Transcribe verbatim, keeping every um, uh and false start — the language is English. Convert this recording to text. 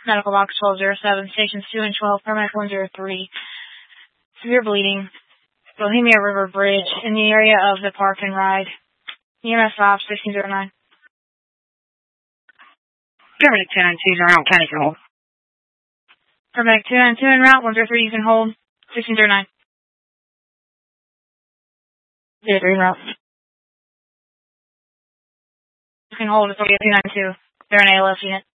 Medical box twelve oh seven, stations two and twelve, paramedic one oh three. Severe bleeding. Bohemia River Bridge in the area of the park and ride. E M S ops sixteen oh nine. Paramedic two nine two is around county can hold. Paramedic two nine two en route, one oh three you can hold, sixteen oh nine. zero three en route. You can hold, it's okay, two nine two. They're an A L S unit.